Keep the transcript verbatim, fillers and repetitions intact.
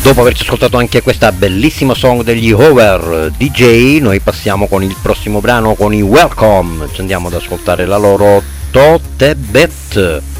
Dopo averci ascoltato anche questa bellissima song degli Over D J, noi passiamo con il prossimo brano, con i Welcome. Ci andiamo ad ascoltare la loro Totebet.